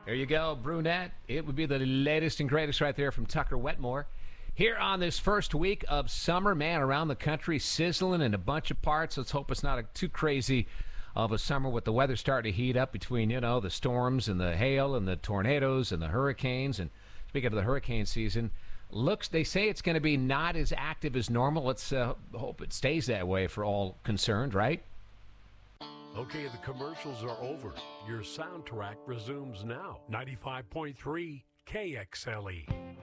There you go, Brunette. It would be the latest and greatest right there from Tucker Wetmore. Here on this first week of summer, man, around the country, sizzling in a bunch of parts. Let's hope it's not too crazy of a summer with the weather starting to heat up between, the storms and the hail and the tornadoes and the hurricanes. And speaking of the hurricane season, they say it's going to be not as active as normal. Let's hope it stays that way for all concerned, right? Okay, the commercials are over. Your soundtrack resumes now. 95.3 KXLE.